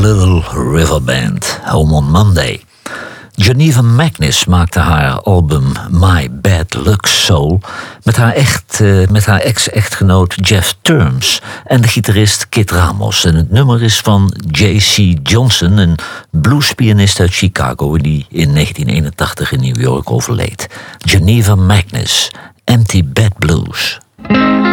Little River Band, Home on Monday. Geneva Magnus maakte haar album My Bad Luck Soul met haar ex-echtgenoot Jeff Terms en de gitarist Kid Ramos. En het nummer is van J.C. Johnson, een bluespianist uit Chicago die in 1981 in New York overleed. Geneva Magnus, Empty Bed Blues.